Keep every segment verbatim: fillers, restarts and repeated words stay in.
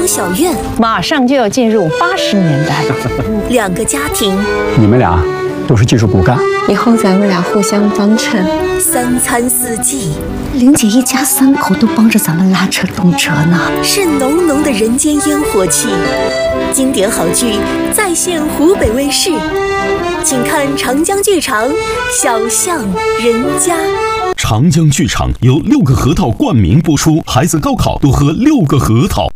修小院， 马上就要进入八十年代， 两个家庭， 你们俩都是技术骨干， 以后咱们俩互相帮衬。 三餐四季， 玲姐一家三口都帮着咱们拉扯动车呢， 是浓浓的人间烟火气。经典好剧再现湖北卫视，请看长江剧场《小巷人家》。 长江剧场由六个核桃冠名播出，孩子高考多喝六个核桃。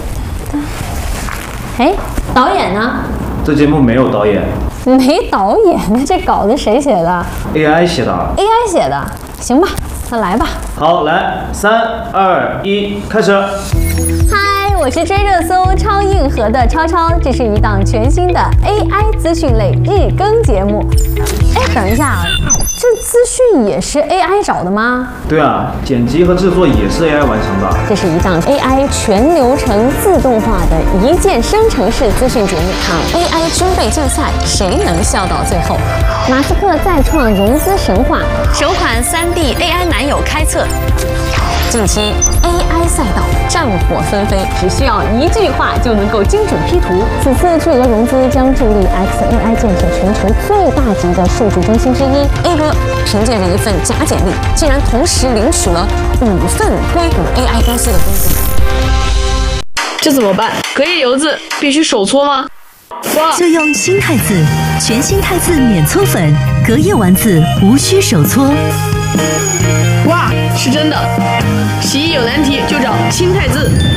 哎，导演呢？ 这节目没有导演， 没导演，那这稿子谁写的 ？A I 写的。 A I 写的，行吧，那来吧。 好，来，三二一，开始。 嗨，我是追热搜超硬核的超超，这是一档全新的 A I 资讯类日更节目。哎，等一下，这资讯也是 A I 找的吗？ 对啊，剪辑和制作也是 A I 完成的。 这是一档 A I 全流程自动化的一键生成式资讯节目。看 A I 军备竞赛，谁能笑到最后？马斯克再创融资神话，首款 三 D A I 男友开测。近期 A I 赛道战火纷飞，只需要一句话就能够精准 P 图。此次巨额融资将助力 X A I 建设全球最大级的数据中心之一。A 哥凭借着一份假简历，竟然同时领取了五份硅谷 A I 公司的工作。 这怎么办？隔夜油渍必须手搓吗？ 就用新汰渍，全新汰渍免搓粉，隔夜丸子无需手搓。 哇，是真的！洗衣有难题就找新汰渍。